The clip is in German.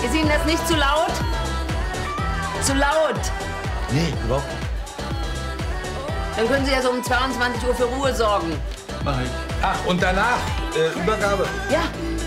Ist Ihnen das nicht zu laut? Zu laut? Nee, überhaupt nicht. Dann können Sie ja so um 22 Uhr für Ruhe sorgen. Mach ich. Ach, und danach Übergabe? Ja.